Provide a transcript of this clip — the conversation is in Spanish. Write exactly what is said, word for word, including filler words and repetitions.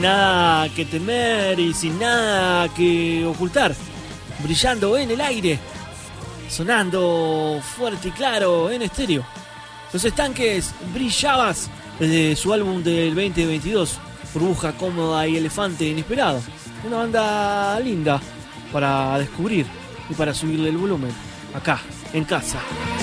Nada que temer y sin nada que ocultar, brillando en el aire, sonando fuerte y claro en estéreo. Los Estanques, Brillabas, desde su álbum del veinte veintidós, Burbuja Cómoda y Elefante Inesperado. Una banda linda para descubrir y para subirle el volumen, acá, en casa.